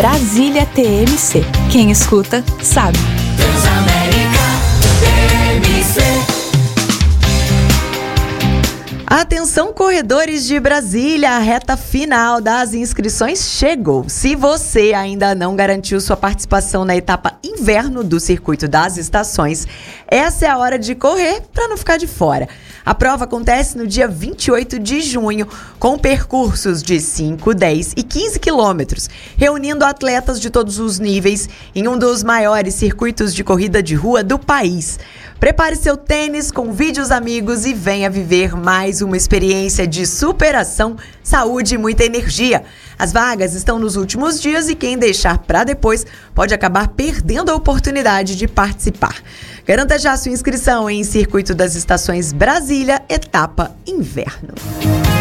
Brasília TMC. Quem escuta, sabe. Transamérica TMC. Atenção, corredores de Brasília, a reta final das inscrições chegou. Se você ainda não garantiu sua participação na etapa inverno do Circuito das Estações, essa é a hora de correr para não ficar de fora. A prova acontece no dia 28 de junho, com percursos de 5, 10 e 15 quilômetros, reunindo atletas de todos os níveis em um dos maiores circuitos de corrida de rua do país. Prepare seu tênis, convide os amigos e venha viver mais uma experiência de superação, saúde e muita energia. As vagas estão nos últimos dias e quem deixar para depois pode acabar perdendo a oportunidade de participar. Garanta já sua inscrição em Circuito das Estações Brasília, etapa inverno.